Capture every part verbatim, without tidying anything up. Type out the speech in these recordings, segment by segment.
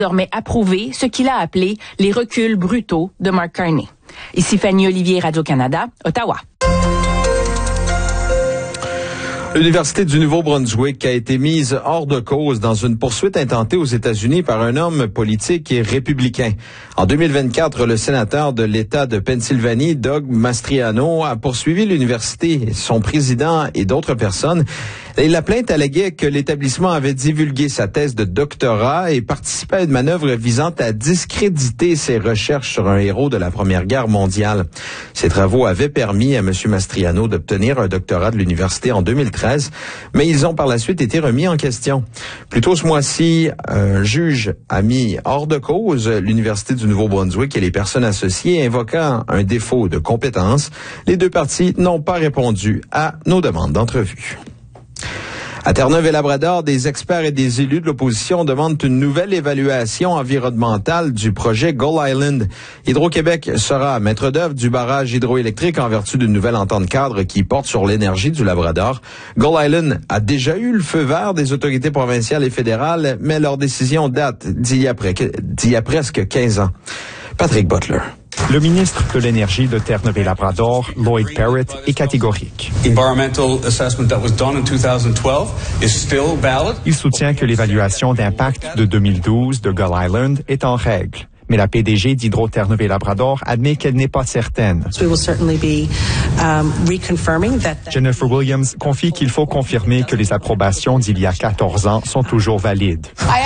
désormais approuvé ce qu'il a appelé les reculs brutaux de Mark Carney. Ici Fanny Olivier, Radio-Canada, Ottawa. L'Université du Nouveau-Brunswick a été mise hors de cause dans une poursuite intentée aux États-Unis par un homme politique et républicain. En deux mille vingt-quatre, le sénateur de l'État de Pennsylvanie, Doug Mastriano, a poursuivi l'université, son président et d'autres personnes. Et la plainte alléguait que l'établissement avait divulgué sa thèse de doctorat et participé à une manœuvre visant à discréditer ses recherches sur un héros de la Première Guerre mondiale. Ces travaux avaient permis à M. Mastriano d'obtenir un doctorat de l'université en deux mille treize, mais ils ont par la suite été remis en question. Plus tôt ce mois-ci, un juge a mis hors de cause l'Université du Nouveau-Brunswick et les personnes associées, invoquant un défaut de compétence. Les deux parties n'ont pas répondu à nos demandes d'entrevue. À Terre-Neuve et Labrador, des experts et des élus de l'opposition demandent une nouvelle évaluation environnementale du projet Gull Island. Hydro-Québec sera maître d'œuvre du barrage hydroélectrique en vertu d'une nouvelle entente cadre qui porte sur l'énergie du Labrador. Gull Island a déjà eu le feu vert des autorités provinciales et fédérales, mais leur décision date d'il y a, près, d'il y a presque quinze ans. Patrick Butler. Le ministre de l'Énergie de Terre-Neuve et Labrador, Lloyd Parrott, est catégorique. Il soutient que l'évaluation d'impact de deux mille douze de Gull Island est en règle. Mais la P D G d'Hydro-Terre-Neuve et Labrador admet qu'elle n'est pas certaine. Jennifer Williams confie qu'il faut confirmer que les approbations d'il y a quatorze ans sont toujours valides.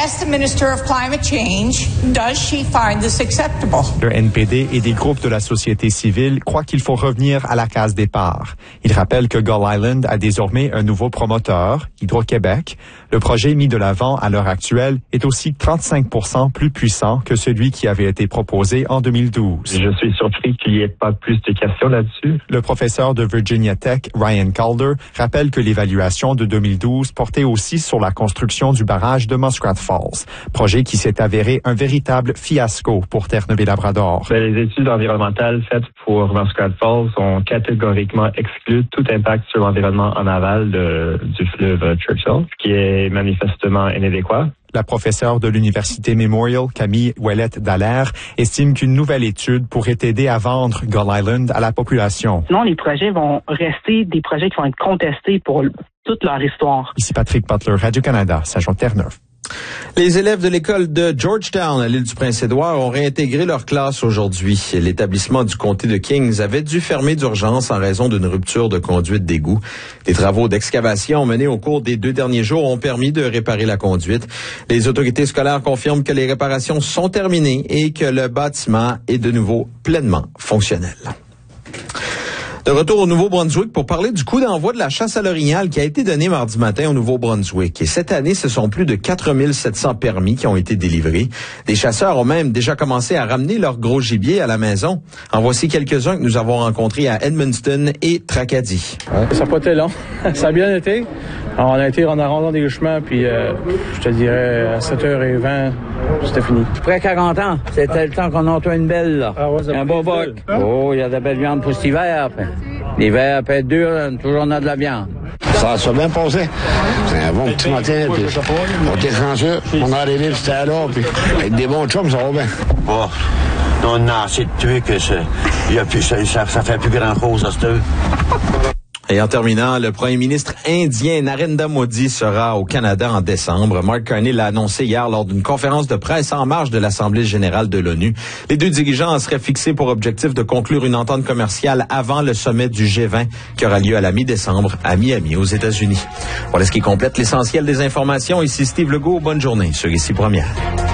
Le N P D et des groupes de la société civile croient qu'il faut revenir à la case départ. Ils rappellent que Gull Island a désormais un nouveau promoteur, Hydro-Québec. Le projet mis de l'avant à l'heure actuelle est aussi trente-cinq pour cent plus puissant que celui qui avait été proposé en deux mille douze. Je suis surpris qu'il n'y ait pas plus de questions là-dessus. Le professeur de Virginia Tech, Ryan Calder, rappelle que l'évaluation de deux mille douze portait aussi sur la construction du barrage de Muskrat Falls, projet qui s'est avéré un véritable fiasco pour Terre-Neuve et Labrador. Les études environnementales faites pour Muskrat Falls ont catégoriquement exclu tout impact sur l'environnement en aval de, du fleuve Churchill, ce qui est manifestement inadéquat. La professeure de l'Université Memorial, Camille Ouellette-Dallaire, estime qu'une nouvelle étude pourrait aider à vendre Gull Island à la population. Sinon, les projets vont rester des projets qui vont être contestés pour toute leur histoire. Ici Patrick Butler, Radio-Canada, Saint-Jean-Terre-Neuve. Les élèves de l'école de Georgetown à l'île du Prince-Édouard ont réintégré leur classe aujourd'hui. L'établissement du comté de Kings avait dû fermer d'urgence en raison d'une rupture de conduite d'égout. Des travaux d'excavation menés au cours des deux derniers jours ont permis de réparer la conduite. Les autorités scolaires confirment que les réparations sont terminées et que le bâtiment est de nouveau pleinement fonctionnel. De retour au Nouveau-Brunswick pour parler du coup d'envoi de la chasse à l'orignal qui a été donné mardi matin au Nouveau-Brunswick. Et cette année, ce sont plus de quatre mille sept cents permis qui ont été délivrés. Des chasseurs ont même déjà commencé à ramener leur gros gibier à la maison. En voici quelques-uns que nous avons rencontrés à Edmundston et Tracadie. Ouais, ça n'a pas été long. Ça a bien été. Alors, on a été en arrondant des chemins, puis euh, je te dirais à sept heures vingt, c'était fini. Après quarante ans, c'était le temps qu'on entend une belle, là. Ah ouais, un beau boc. Hein? Oh, il y a de la belle viande pour cet hiver. L'hiver peut être dur, toujours on a de la viande. Ça s'est bien passé. C'est un bon petit matin, puis on était chanceux. On est arrivé, puis c'était là, puis avec des bons chums, ça va bien. Bon, on a assez de trucs que ça, y a plus, ça, ça, ça fait plus grand-chose à ce truc. Et en terminant, le premier ministre indien Narendra Modi sera au Canada en décembre. Mark Carney l'a annoncé hier lors d'une conférence de presse en marge de l'Assemblée générale de l'ONU. Les deux dirigeants seraient fixés pour objectif de conclure une entente commerciale avant le sommet du G vingt qui aura lieu à la mi-décembre à Miami, aux États-Unis. Voilà ce qui complète l'essentiel des informations. Ici Steve Legault. Bonne journée sur Ici Première.